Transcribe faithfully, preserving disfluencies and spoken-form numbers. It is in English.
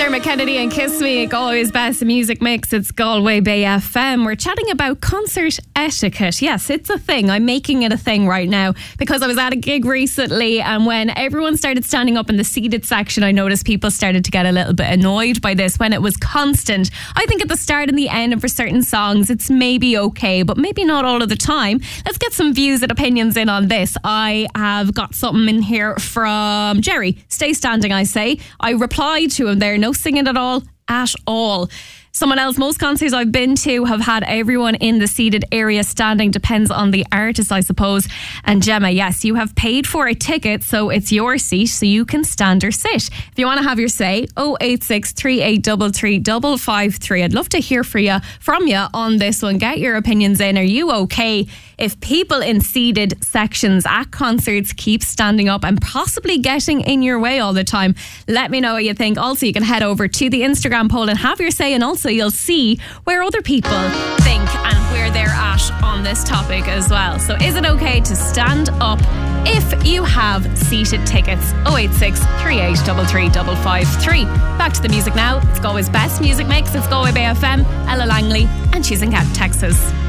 Dermot Kennedy and Kiss Me, Galway's best music mix. It's Galway Bay F M. We're chatting about concert etiquette. Yes, it's a thing. I'm making it a thing right now because I was at a gig recently, and when everyone started standing up in the seated section, I noticed people started to get a little bit annoyed by this when it was constant. I think at the start and the end, and for certain songs, it's maybe okay, but maybe not all of the time. Let's get some views and opinions in on this. I have got something in here from Jerry. Stay standing, I say. I replied to him there. No singing at all, at all. Someone else, most concerts I've been to have had everyone in the seated area standing. Depends on the artist, I suppose. And Gemma, yes, you have paid for a ticket, so it's your seat, so you can stand or sit. If you want to have your say, oh eight six, three eight three three, five five three. I'd love to hear for you, from you on this one. Get your opinions in. Are you okay if people in seated sections at concerts keep standing up and possibly getting in your way all the time? Let me know what you think. Also, you can head over to the Instagram poll and have your say, and also you'll see where other people think and where they're at on this topic as well. So is it okay to stand up if you have seated tickets? oh eight six, three eight three three, five five three. Back to the music now. It's Galway's best music mix. It's Galway Bay F M. Ella Langley, and she's in Texas.